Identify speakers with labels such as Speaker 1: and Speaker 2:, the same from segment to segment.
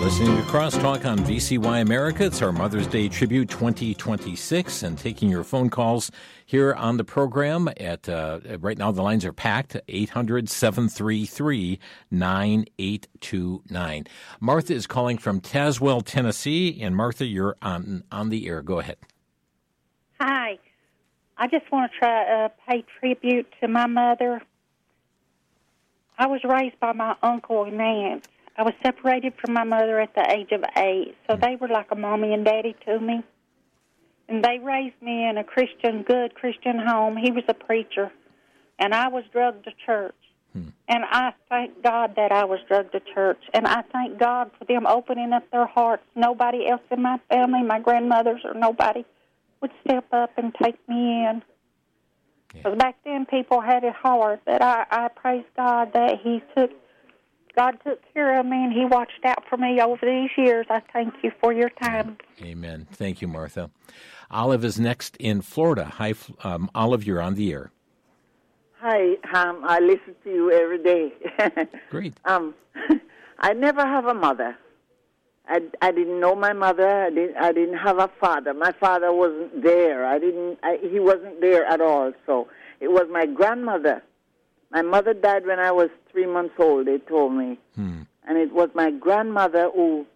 Speaker 1: Listening to Crosstalk on VCY America. It's our Mother's Day Tribute 2026, and taking your phone calls here on the program at right now the lines are packed, 800-733-9829. Martha is calling from Tazewell, Tennessee, and Martha, you're on the air. Go ahead.
Speaker 2: Hi. I just want to try pay tribute to my mother. I was raised by my uncle and aunt. I was separated from my mother at the age of 8, so they were like a mommy and daddy to me. And they raised me in a good Christian home. He was a preacher, and I was drugged to church. And I thank God that I was drugged to church, and I thank God for them opening up their hearts. Nobody else in my family, my grandmothers or nobody, would step up and take me in. Because back then people had it hard, but I praise God that God took care of me, and He watched out for me over these years. I thank you for your time.
Speaker 1: Amen. Thank you, Martha. Olive is next in Florida. Hi, Olive, you're on the air.
Speaker 3: Hi, I listen to you every day.
Speaker 1: Great.
Speaker 3: I never have a mother. I didn't know my mother. I didn't have a father. My father wasn't there. He wasn't there at all. So it was my grandmother. My mother died when I was 3 months old, they told me. And it was my grandmother who,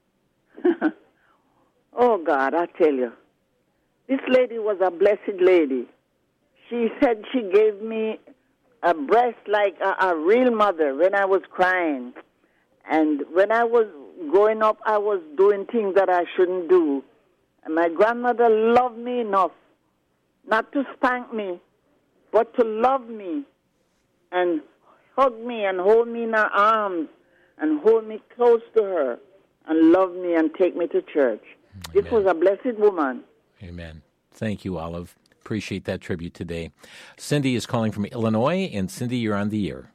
Speaker 3: oh, God, I tell you. This lady was a blessed lady. She said she gave me a breast like a real mother when I was crying. And when I was growing up, I was doing things that I shouldn't do. And my grandmother loved me enough not to spank me, but to love me and hug me and hold me in her arms and hold me close to her and love me and take me to church. Amen. This was a blessed woman.
Speaker 1: Amen. Thank you, Olive. Appreciate that tribute today. Cindy is calling from Illinois, and Cindy, you're on the air.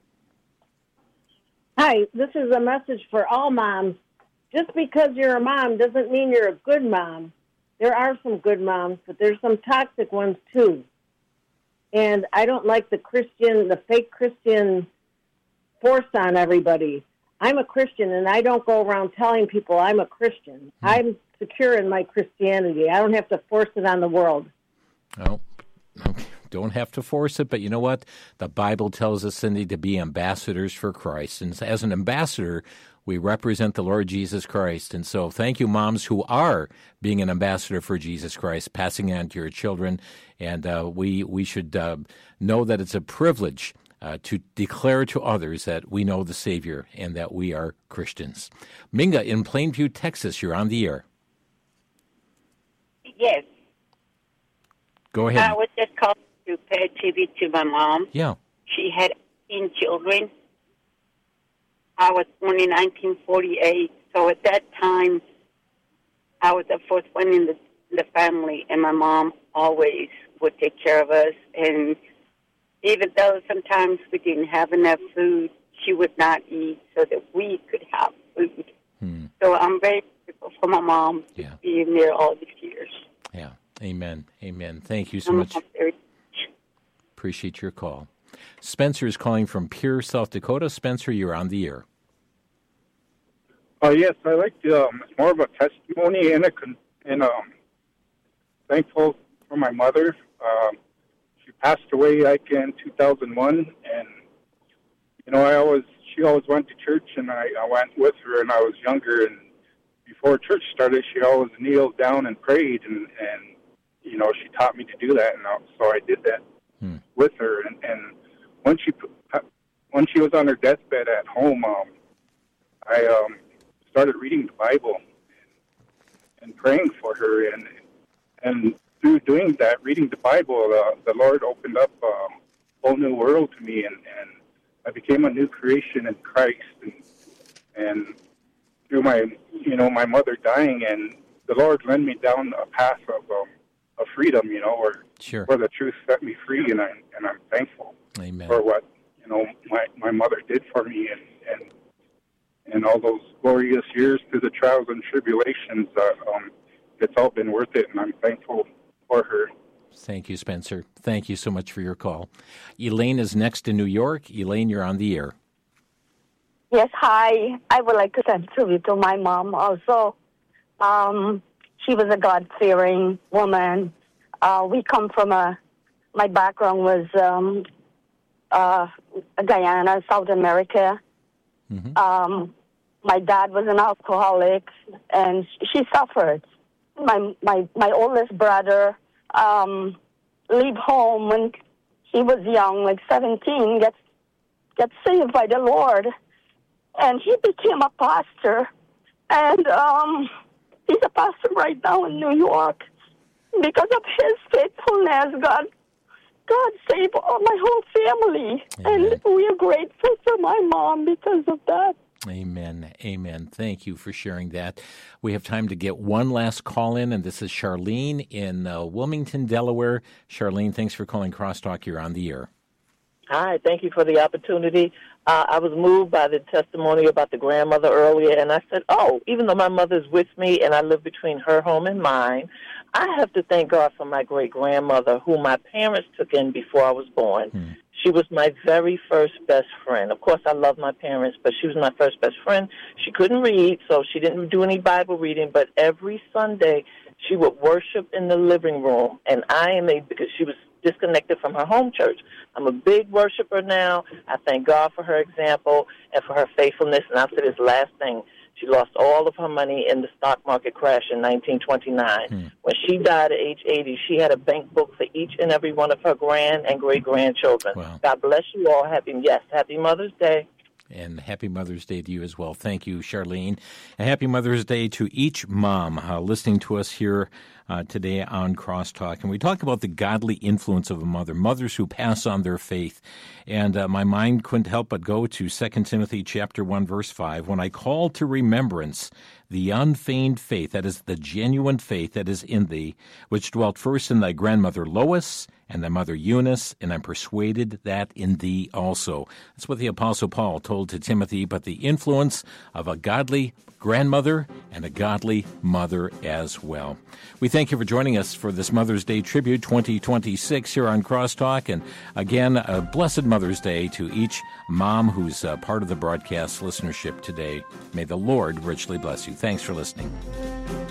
Speaker 4: Hi, this is a message for all moms. Just because you're a mom doesn't mean you're a good mom. There are some good moms, but there's some toxic ones too. And I don't like the fake Christian force on everybody. I'm a Christian, and I don't go around telling people I'm a Christian. I'm secure in my Christianity. I don't have to force it on the world.
Speaker 1: Oh, okay. Don't have to force it, but you know what? The Bible tells us, Cindy, to be ambassadors for Christ. And as an ambassador, we represent the Lord Jesus Christ. And so thank you, moms who are being an ambassador for Jesus Christ, passing it on to your children. And we should know that it's a privilege to declare to others that we know the Savior and that we are Christians. Minga in Plainview, Texas, you're on the air.
Speaker 5: Yes.
Speaker 1: Go ahead.
Speaker 5: I was just calling to pay tribute to my mom.
Speaker 1: Yeah.
Speaker 5: She had 18 children. I was born in 1948, so at that time, I was the fourth one in the family, and my mom always would take care of us. And even though sometimes we didn't have enough food, she would not eat so that we could have food. So I'm very grateful for my mom being there all these years.
Speaker 1: Yeah. Amen. Amen. Thank you so much. Appreciate your call. Spencer is calling from Pierre, South Dakota. Spencer, you're on the air.
Speaker 6: Yes, I like it's more of a testimony and thankful for my mother. She passed away in 2001, and she always went to church, and I went with her, and I was younger, and before church started, she always kneeled down and prayed, and she taught me to do that, and so I did that with her. And when she was on her deathbed at home, I started reading the Bible and praying for her, and through doing that, reading the Bible, the Lord opened up a whole new world to me, and I became a new creation in Christ, and through my mother dying, and the Lord led me down a path of freedom, where the truth set me free, and I'm thankful.
Speaker 1: Amen.
Speaker 6: For what my mother did for me, and all those glorious years through the trials and tribulations. It's all been worth it, and I'm thankful for her.
Speaker 1: Thank you, Spencer. Thank you so much for your call. Elaine is next in New York. Elaine, you're on the air.
Speaker 7: Yes, hi. I would like to send tribute to my mom also. She was a God-fearing woman. We come from my background was Guyana, South America. Mm-hmm. My dad was an alcoholic, and she suffered. My oldest brother leave home when he was young, like 17, gets saved by the Lord, and he became a pastor. And he's a pastor right now in New York. Because of his faithfulness, God saved my whole family. Amen. And we are grateful for my mom because of that.
Speaker 1: Amen. Amen. Thank you for sharing that. We have time to get one last call in, and this is Charlene in Wilmington, Delaware. Charlene, thanks for calling Crosstalk. You're on the air.
Speaker 8: Hi, thank you for the opportunity. I was moved by the testimony about the grandmother earlier, and I said, even though my mother's with me and I live between her home and mine, I have to thank God for my great-grandmother, who my parents took in before I was born. She was my very first best friend. Of course, I love my parents, but she was my first best friend. She couldn't read, so she didn't do any Bible reading, but every Sunday she would worship in the living room, and because she was disconnected from her home church. I'm a big worshiper now. I thank God for her example and for her faithfulness, and I'll say this last thing. She lost all of her money in the stock market crash in 1929. When she died at age 80, she had a bank book for each and every one of her grand and great-grandchildren.
Speaker 1: Wow.
Speaker 8: God bless you all. Happy Mother's Day.
Speaker 1: And happy Mother's Day to you as well. Thank you, Charlene. And happy Mother's Day to each mom listening to us here today on Crosstalk. And we talk about the godly influence of a mother, mothers who pass on their faith. And my mind couldn't help but go to 2 Timothy chapter 1, verse 5. When I call to remembrance the unfeigned faith, that is the genuine faith that is in thee, which dwelt first in thy grandmother Lois and thy mother Eunice, and I'm persuaded that in thee also. That's what the Apostle Paul told to Timothy, but the influence of a godly grandmother and a godly mother as well. We thank you for joining us for this Mother's Day Tribute 2026 here on Crosstalk. And again, a blessed Mother's Day to each mom who's part of the broadcast listenership today. May the Lord richly bless you. Thanks for listening.